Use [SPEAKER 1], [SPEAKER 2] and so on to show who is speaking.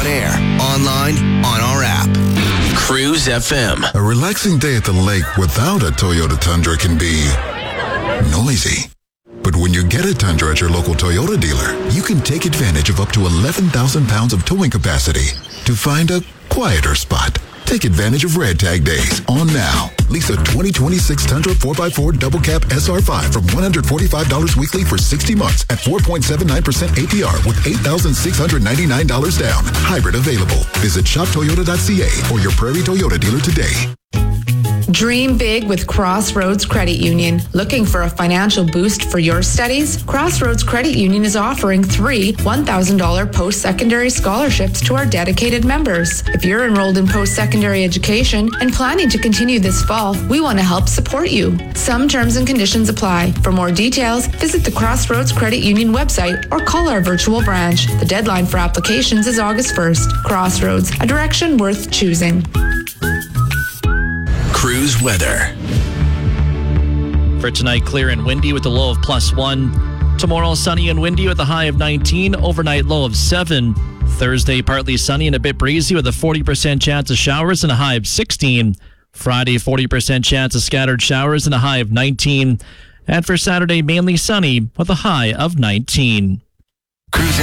[SPEAKER 1] on air, online, on our app. Cruise FM.
[SPEAKER 2] A relaxing day at the lake without a Toyota Tundra can be noisy. But when you get a Tundra at your local Toyota dealer, you can take advantage of up to 11,000 pounds of towing capacity to find a quieter spot. Take advantage of Red Tag Days on now. Lease a 2026 Tundra 4x4 Double Cab SR5 from $145 weekly for 60 months at 4.79% APR with $8,699 down. Hybrid available. Visit shoptoyota.ca or your Prairie Toyota dealer today.
[SPEAKER 3] Dream big with Crossroads Credit Union. Looking for a financial boost for your studies? Crossroads Credit Union is offering 3 $1,000 post-secondary scholarships to our dedicated members. If you're enrolled in post-secondary education and planning to continue this fall, we want to help support you. Some terms and conditions apply. For more details, visit the Crossroads Credit Union website or call our virtual branch. The deadline for applications is August 1st. Crossroads, a direction worth choosing.
[SPEAKER 1] Cruise weather.
[SPEAKER 4] For tonight, clear and windy with a low of +1. Tomorrow, sunny and windy with a high of 19. Overnight low of 7. Thursday, partly sunny and a bit breezy with a 40% chance of showers and a high of 16. Friday, 40% chance of scattered showers and a high of 19. And for Saturday, mainly sunny with a high of 19.
[SPEAKER 1] Cruise